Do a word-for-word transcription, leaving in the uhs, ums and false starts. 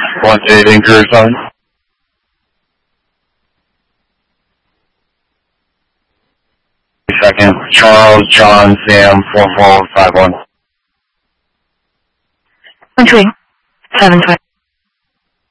One eight inquiry sign. Second, Charles, John, Sam, four four five one. Entering seven five.